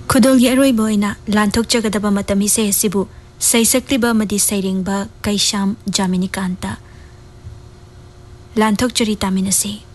खुदोल अरोइब ओइना लांथोकचगदब मतम इसे असिबु सैसक्लिब अमदि सैरेंगबा कैशाम जामिनी कांता लांथोकचरी तामिनसे।